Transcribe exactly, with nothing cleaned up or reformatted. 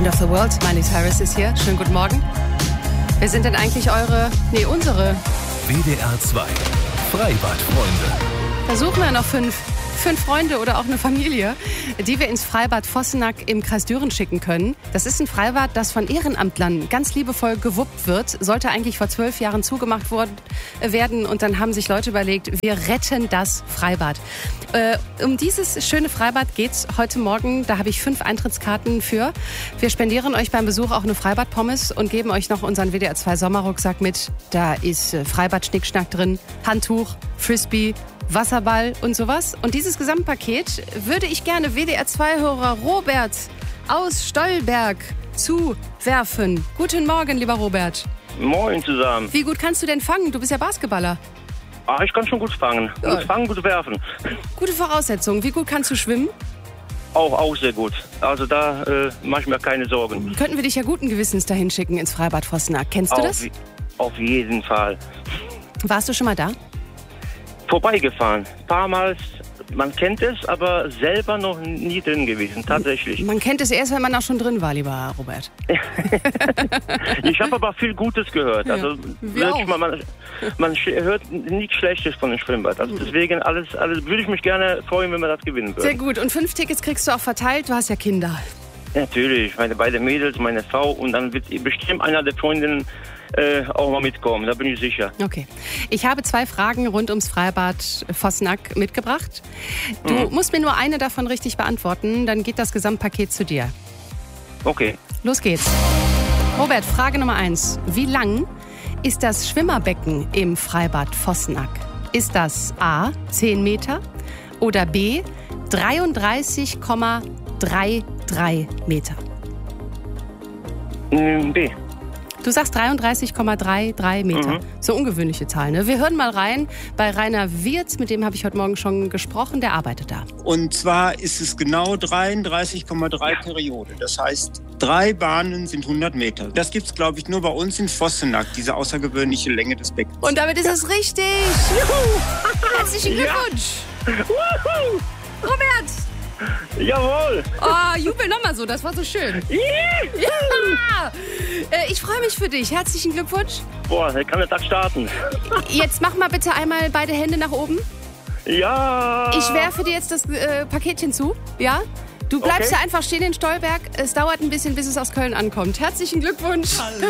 End of the World, Miley Cyrus ist hier. Schönen guten Morgen. Wer sind denn eigentlich eure, nee, unsere? W D R zwei Freibadfreunde. Da suchen wir noch fünf. Fünf Freunde oder auch eine Familie, die wir ins Freibad Vossenack im Kreis Düren schicken können. Das ist ein Freibad, das von Ehrenamtlern ganz liebevoll gewuppt wird. Sollte eigentlich vor zwölf Jahren zugemacht worden, äh, werden. Und dann haben sich Leute überlegt, wir retten das Freibad. Äh, um dieses schöne Freibad geht's heute Morgen. Da habe ich fünf Eintrittskarten für. Wir spendieren euch beim Besuch auch eine Freibad-Pommes und geben euch noch unseren W D R zwei Sommerrucksack mit. Da ist äh, Freibad-Schnickschnack drin, Handtuch, Frisbee, Wasserball und sowas. Und dieses Gesamtpaket würde ich gerne W D R zwei Hörer Robert aus Stolberg zuwerfen. Guten Morgen, lieber Robert. Moin zusammen. Wie gut kannst du denn fangen? Du bist ja Basketballer. Ah, ich kann schon gut fangen. Gut Ja. fangen, gut werfen. Gute Voraussetzungen. Wie gut kannst du schwimmen? Auch, auch sehr gut. Also da äh, mache ich mir keine Sorgen. Könnten wir dich ja guten Gewissens dahin schicken ins Freibad Vossenack. Kennst du Auf, das? auf jeden Fall. Warst du schon mal da? Vorbeigefahren. Ein paar Mal, man kennt es, aber selber noch nie drin gewesen, tatsächlich. Man kennt es erst, wenn man auch schon drin war, lieber Robert. Ich habe aber viel Gutes gehört. Ja, Also wir wirklich auch. mal, man, man sch- hört nichts Schlechtes von dem Schwimmbad. Also deswegen alles, alles würde ich mich gerne freuen, wenn wir das gewinnen Sehr würden. gut. Und fünf Tickets kriegst du auch verteilt. Du hast ja Kinder. Natürlich, meine beiden Mädels, meine Frau und dann wird bestimmt einer der Freundinnen äh, auch mal mitkommen, da bin ich sicher. Okay. Ich habe zwei Fragen rund ums Freibad Vossenack mitgebracht. Du Mhm. musst mir nur eine davon richtig beantworten, dann geht das Gesamtpaket zu dir. Okay. Los geht's. Robert, Frage Nummer eins. Wie lang ist das Schwimmerbecken im Freibad Vossenack? Ist das A, zehn Meter oder B, dreiunddreißig Komma dreiunddreißig Meter? Mm, B. Du sagst dreiunddreißig Komma dreiunddreißig Meter. Mhm. So ungewöhnliche Zahl, ne? Wir hören mal rein bei Rainer Wirz, mit dem habe ich heute Morgen schon gesprochen, der arbeitet da. Und zwar ist es genau dreiunddreißig Komma drei Periode. Das heißt, drei Bahnen sind hundert Meter. Das gibt's, glaube ich, nur bei uns in Vossenack, diese außergewöhnliche Länge des Beckens. Und damit ist es richtig. Juhu. Herzlichen Glückwunsch. Robert. Jawohl! Oh, jubel nochmal so, das war so schön. Ja. Äh, Ich freue mich für dich. Herzlichen Glückwunsch. Boah, da kann der Tag starten. Jetzt mach mal bitte einmal beide Hände nach oben. Ja! Ich werfe dir jetzt das äh, Paketchen zu. Ja? Du bleibst Okay. ja einfach stehen in Stolberg. Es dauert ein bisschen, bis es aus Köln ankommt. Herzlichen Glückwunsch.